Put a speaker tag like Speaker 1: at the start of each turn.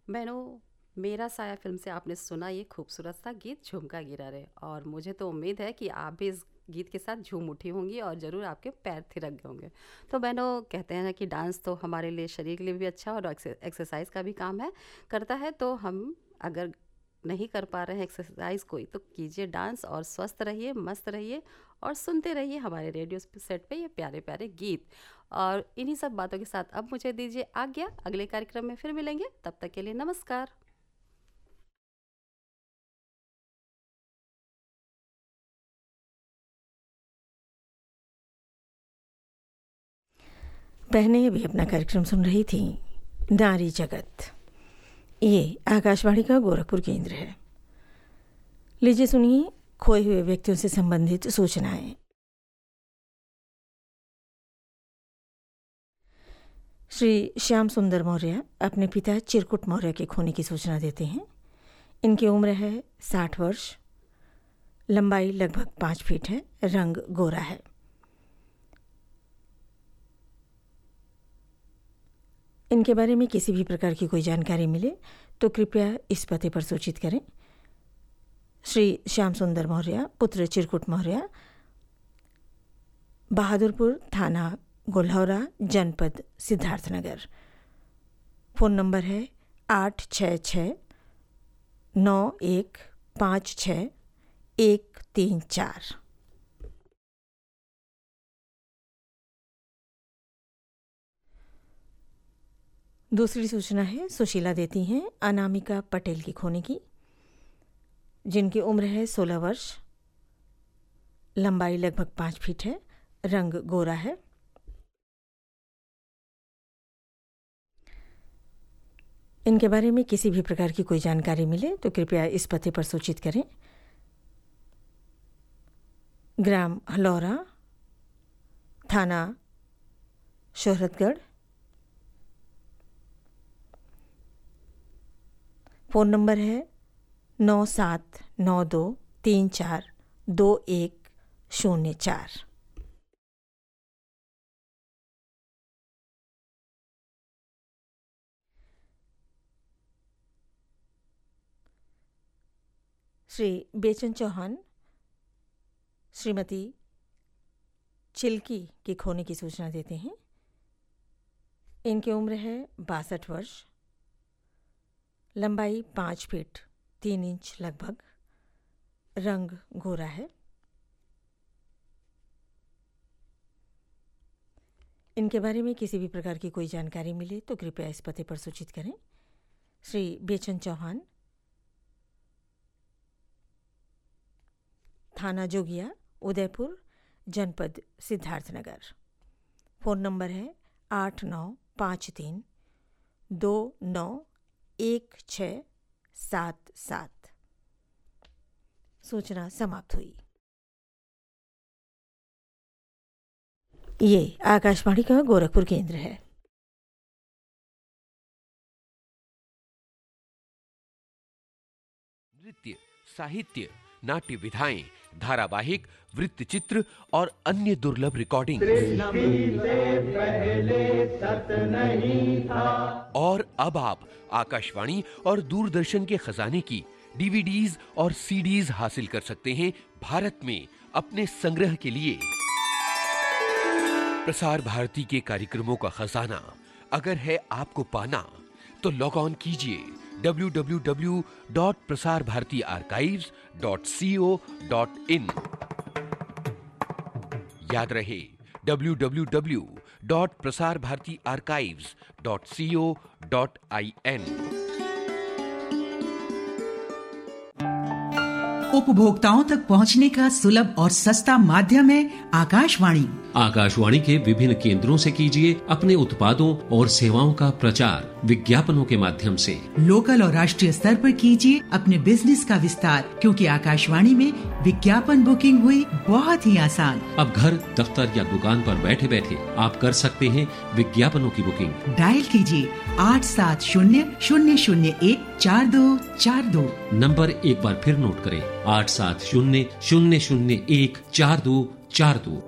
Speaker 1: बहनों, मेरा साया फ़िल्म से आपने सुना ये खूबसूरत सा गीत झुमका गिरा रे, और मुझे तो उम्मीद है कि आप भी इस गीत के साथ झूम उठी होंगी और ज़रूर आपके पैर थिरक गए होंगे। तो बहनों, कहते हैं ना कि डांस तो हमारे लिए, शरीर के लिए भी अच्छा और एक्सरसाइज का भी काम है करता है। तो हम अगर नहीं कर पा रहे हैं एक्सरसाइज कोई, तो कीजिए डांस और स्वस्थ रहिए, मस्त रहिए और सुनते रहिए हमारे रेडियो सेट पे ये प्यारे प्यारे गीत। और इन्हीं सब बातों के साथ अब मुझे दीजिए आज्ञा, अगले कार्यक्रम में फिर मिलेंगे, तब तक के लिए नमस्कार।
Speaker 2: बहनें भी अपना कार्यक्रम सुन रही थी, नारी जगत। ये आकाशवाणी का गोरखपुर केंद्र है। लीजिए सुनिए खोए हुए व्यक्तियों से संबंधित सूचनाएं। श्री श्याम सुंदर मौर्य अपने पिता चिरकुट मौर्य के खोने की सूचना देते हैं। इनकी उम्र है 60 वर्ष, लंबाई लगभग 5 फीट है, रंग गोरा है। इनके बारे में किसी भी प्रकार की कोई जानकारी मिले तो कृपया इस पते पर सूचित करें। श्री श्याम सुंदर मौर्य पुत्र चिरकुट मौर्य, बहादुरपुर, थाना गोल्हौरा, जनपद सिद्धार्थनगर। फ़ोन नंबर है 8669156134। दूसरी सूचना है, सुशीला देती हैं अनामिका पटेल की खोने की, जिनकी उम्र है 16 वर्ष, लंबाई लगभग 5 फीट है, रंग गोरा है। इनके बारे में किसी भी प्रकार की कोई जानकारी मिले तो कृपया इस पते पर सूचित करें। ग्राम हलौरा, थाना शोहरतगढ़। फ़ोन नंबर है 9792342104। श्री बेचन चौहान श्रीमती चिल्की के खोने की सूचना देते हैं। इनकी उम्र है 62 वर्ष, लंबाई 5 फीट 3 इंच लगभग, रंग गोरा है। इनके बारे में किसी भी प्रकार की कोई जानकारी मिले तो कृपया इस पते पर सूचित करें। श्री बेचन चौहान, थाना जोगिया, उदयपुर, जनपद सिद्धार्थनगर। फ़ोन नंबर है 8953291677। सूचना समाप्त हुई। ये आकाशवाणी का गोरखपुर केंद्र है।
Speaker 3: नृत्य, साहित्य, नाट्य विधाएं, धारावाहिक, वृत्तचित्र और अन्य दुर्लभ रिकॉर्डिंग। और अब आप आकाशवाणी और दूरदर्शन के खजाने की डीवीडीज और सीडीज हासिल कर सकते हैं भारत में अपने संग्रह के लिए। प्रसार भारती के कार्यक्रमों का खजाना अगर है आपको पाना, तो लॉग ऑन कीजिए www.prasarbharatiarchives.co.in। याद रहे www.prasarbharatiarchives.co.in।
Speaker 4: उपभोक्ताओं तक पहुंचने का सुलभ और सस्ता माध्यम है आकाशवाणी।
Speaker 5: आकाशवाणी के विभिन्न केंद्रों से कीजिए अपने उत्पादों और सेवाओं का प्रचार विज्ञापनों के माध्यम से।
Speaker 4: लोकल और राष्ट्रीय स्तर पर कीजिए अपने बिजनेस का विस्तार, क्योंकि आकाशवाणी में विज्ञापन बुकिंग हुई बहुत ही आसान।
Speaker 5: अब घर, दफ्तर या दुकान पर बैठे बैठे आप कर सकते हैं विज्ञापनों की बुकिंग।
Speaker 4: डायल कीजिए 8700014242।
Speaker 5: नंबर एक बार फिर नोट करें, 8700014242।